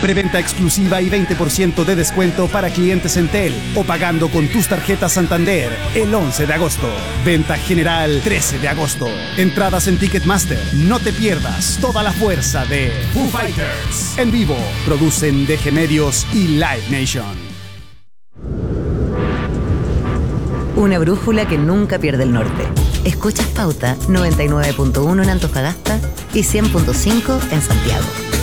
Preventa exclusiva y 20% de descuento para clientes Entel o pagando con tus tarjetas Santander el 11 de agosto. Venta general 13 de agosto. Entradas en Ticketmaster. No te pierdas toda la fuerza de Foo Fighters. En vivo, producen DG Medios y Live Nation. Una brújula que nunca pierde el norte. Escuchas Pauta 99.1 en Antofagasta y 100.5 en Santiago.